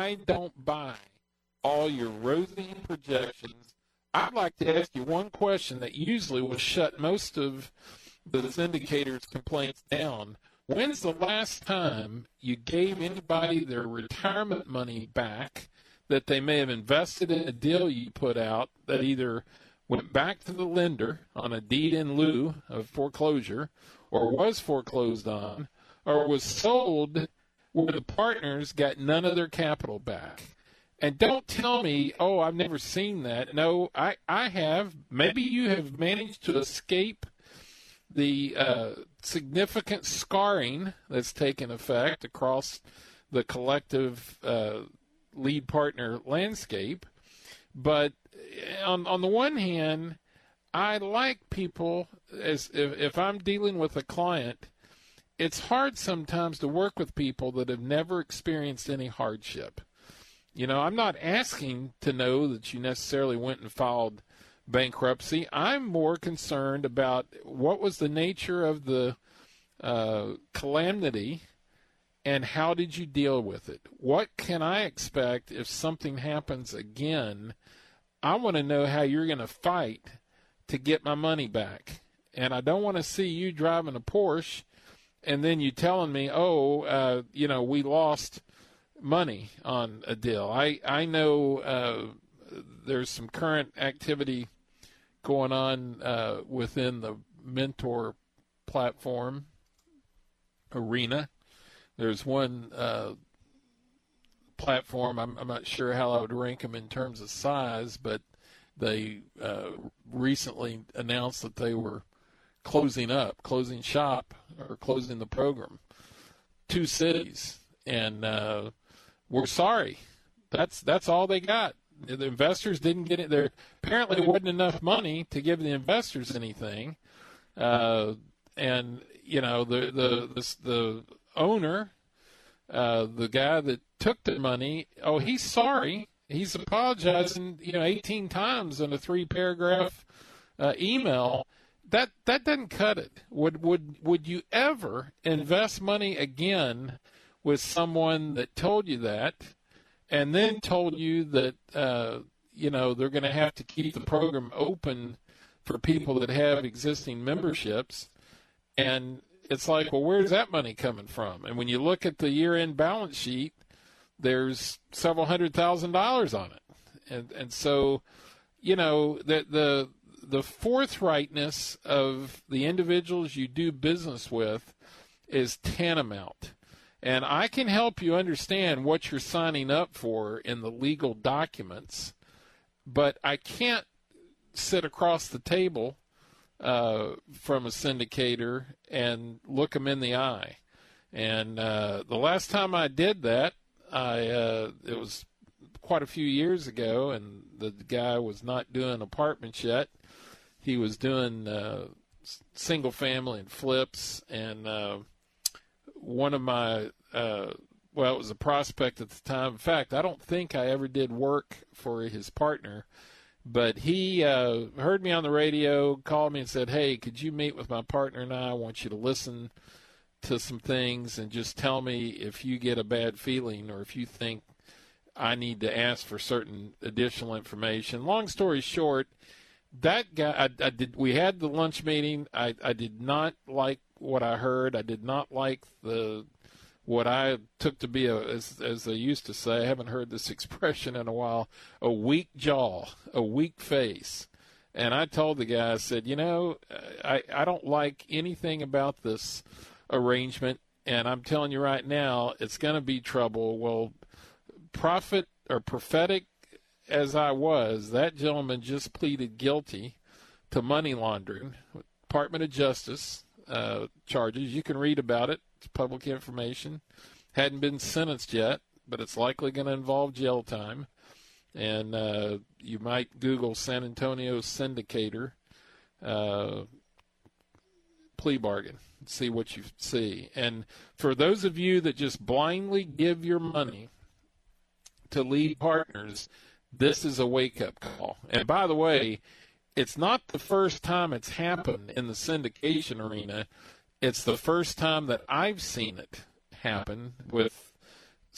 I don't buy all your rosy projections. I'd like to ask you one question that usually will shut most of the syndicators' complaints down. When's the last time you gave anybody their retirement money back that they may have invested in a deal you put out that either went back to the lender on a deed in lieu of foreclosure or was foreclosed on or was sold where the partners got none of their capital back? And don't tell me, oh, I've never seen that. No, I have. Maybe you have managed to escape the significant scarring that's taken effect across the collective lead partner landscape. But on the one hand, I like people, as if I'm dealing with a client, it's hard sometimes to work with people that have never experienced any hardship. You know, I'm not asking to know that you necessarily went and filed bankruptcy. I'm more concerned about what was the nature of the calamity and how did you deal with it? What can I expect if something happens again? I want to know how you're going to fight to get my money back. And I don't want to see you driving a Porsche and then you telling me, we lost money on a deal. I know there's some current activity going on within the mentor platform arena. There's one platform, I'm not sure how I would rank them in terms of size, but they recently announced that they were closing shop, or closing the program. 2 cities. And we're sorry. That's all they got. The investors didn't get it. There apparently wasn't enough money to give the investors anything. And you know, the owner, the guy that took the money, he's sorry. He's apologizing, 18 times in a 3-paragraph email. That doesn't cut it. Would you ever invest money again with someone that told you that, and then told you that they're going to have to keep the program open for people that have existing memberships? And it's like, well, where's that money coming from? And when you look at the year-end balance sheet, there's several $100,000 on it. And so, the forthrightness of the individuals you do business with is tantamount. And I can help you understand what you're signing up for in the legal documents, but I can't sit across the table from a syndicator and look them in the eye. And the last time I did that, it was quite a few years ago, and the guy was not doing apartments yet. He was doing single family and flips, and one of my, it was a prospect at the time. In fact, I don't think I ever did work for his partner, but he heard me on the radio, called me and said, hey, could you meet with my partner and I want you to listen to some things and just tell me if you get a bad feeling or if you think I need to ask for certain additional information. Long story short, that guy, we had the lunch meeting. I did not like what I heard. I did not like what I took to be as they used to say, I haven't heard this expression in a while, a weak jaw, a weak face. And I told the guy, I said, I don't like anything about this arrangement, and I'm telling you right now, it's going to be trouble. Well, prophetic as I was, that gentleman just pleaded guilty to money laundering, Department of Justice charges. You can read about it. It's public information. Hadn't been sentenced yet, but it's likely going to involve jail time. And you might Google San Antonio Syndicator plea bargain, see what you see. And for those of you that just blindly give your money to lead partners, this is a wake-up call. And by the way, it's not the first time it's happened in the syndication arena. It's the first time that I've seen it happen with